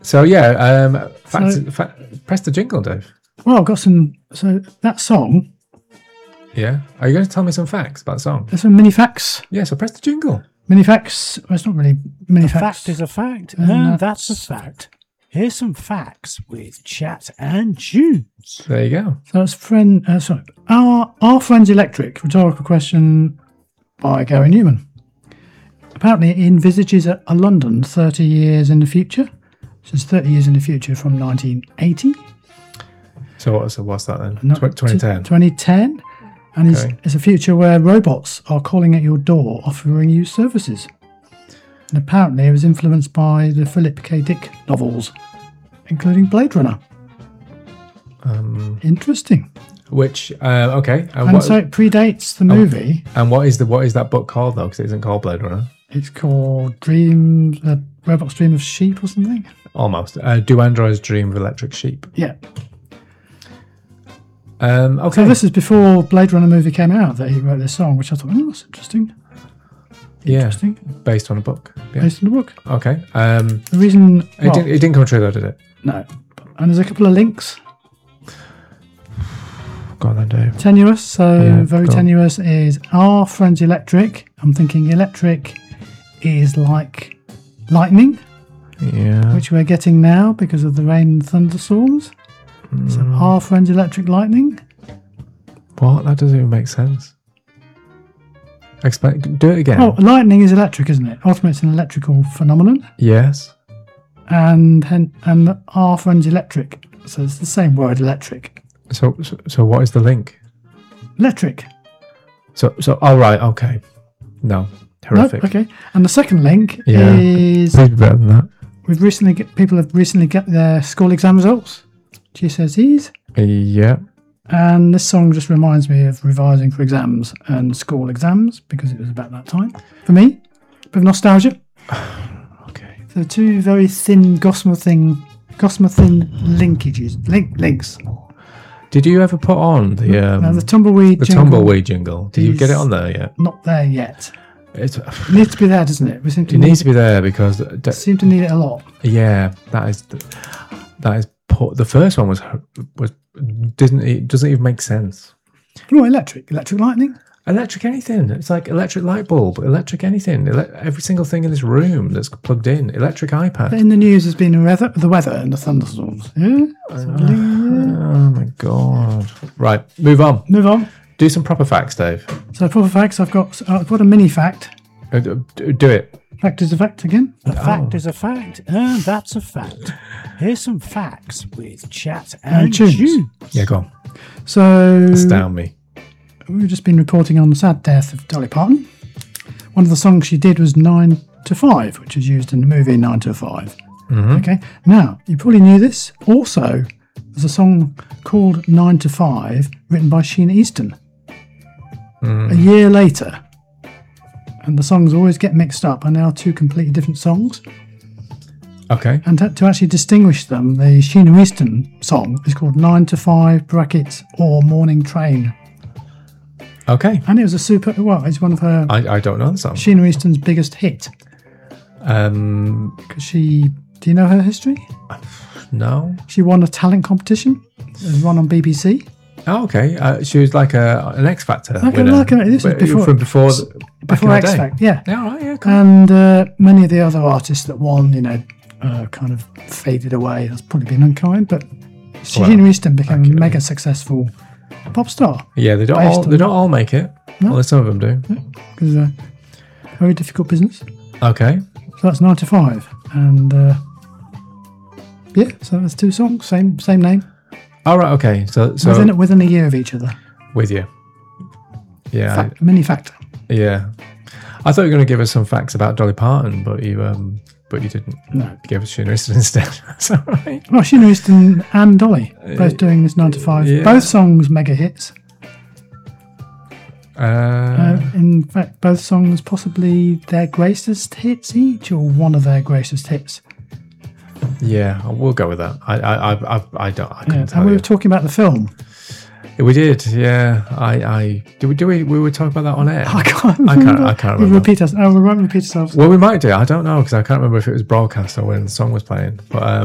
So yeah, press the jingle, Dave. Well, I've got some. So that song. Yeah. Are you going to tell me some facts about the song? There's some mini facts. Yeah. So press the jingle. Mini facts. Well, it's not really mini facts. Fact is a fact, and that's a fact. Here's some facts with Chat and Tunes. There you go. So it's Are Friends Electric? Rhetorical question by Gary Newman. Apparently, it envisages a London 30 years in the future. So it's 30 years in the future from 1980. So what's that then? 2010. 2010. And Okay. it's a future where robots are calling at your door offering you services. And apparently it was influenced by the Philip K. Dick novels, including Blade Runner. Interesting. Which okay. And so it predates the movie. And what is that book called though? Because it isn't called Blade Runner. It's called Robots Dream of Sheep or something. Almost. Do androids dream of electric sheep? Yeah. Okay. So this is before Blade Runner movie came out that he wrote this song, which I thought, that's interesting. Interesting. Yeah. Based on a book. Yeah. Based on the book. Okay. The reason... It didn't come true though, did it? No. And there's a couple of links. Go on then, Dave. Tenuous. So Yeah, very go on. tenuous is Are Friends Electric? I'm thinking electric is like lightning, Yeah. which we're getting now because of the rain and thunderstorms. So Are Friends Electric lightning? What? That doesn't even make sense. Explain. Do it again. Oh, lightning is electric, isn't it? Ultimately, it's an electrical phenomenon. Yes. And Are Friends Electric? So it's the same word, electric. So what is the link? Electric. So all right. Okay. No. Horrific. No, okay. And the second link Yeah. is Please be better than that. people have recently got their school exam results, GCSEs, Yeah. and this song just reminds me of revising for exams and school exams because it was about that time for me. Bit of nostalgia. Okay. So two very thin gossamer thin links. Did you ever put on The tumbleweed. the jingle tumbleweed jingle? Did you get it is on there yet? Not there yet. It It needs to be there, doesn't it? We seem to needs to be there because seem to need it a lot. yeah, that is the first one was doesn't even make sense. Oh, electric lightning. Electric anything. It's like electric light bulb, electric anything. Every single thing in this room that's plugged in. Electric iPad. In the news has been the weather and the thunderstorms. Yeah. Oh my god. Right, move on. Move on. Do some proper facts, Dave. So proper facts. I've got a mini fact. Do it. Fact is a fact again. A fact is a fact, and that's a fact. Here's some facts with Chat and Tunes. Tunes. Yeah, go on. So Astound me. we've just been reporting on the sad death of Dolly Parton. One of the songs she did was 9 to 5, which was used in the movie 9 to 5. Okay. Now, you probably knew this. Also, there's a song called 9 to 5 written by Sheena Easton. A year later. And the songs always get mixed up, and they are two completely different songs. Okay. And to actually distinguish them, the Sheena Easton song is called 9 to 5 brackets or Morning Train. Okay. And it was it's one of her, I don't know the song. Sheena Easton's biggest hit. Because do you know her history? No. She won a talent competition. It was run on BBC. Oh, okay. She was like an X Factor This was before back in the X day. Factor, yeah. Yeah, all right, yeah, cool. And many of the other artists that won, kind of faded away. That's probably been unkind, but Sheena Easton became a mega successful pop star. Yeah, they don't all make it. No. Well, some of them do. Because very difficult business. Okay. So that's 9 to 5, and so that's two songs, same name, All right. Okay. So within a year of each other. with you. Yeah. Mini fact. Yeah. I thought you were going to give us some facts about Dolly Parton, but you didn't. No. You gave us Sheena Easton instead. That's all right. Well, Sheena Easton and Dolly both doing this 9 to 5. Yeah. Both songs mega hits. Uh, In fact, both songs possibly their greatest hits each, or one of their greatest hits. yeah, we'll go with that. I couldn't tell And we you. were talking about the film. We did, yeah. We were talking about that on air. I can't I remember. can't We remember. won't repeat ourselves. Well, we might do. I don't know because I can't remember if it was broadcast or when the song was playing. But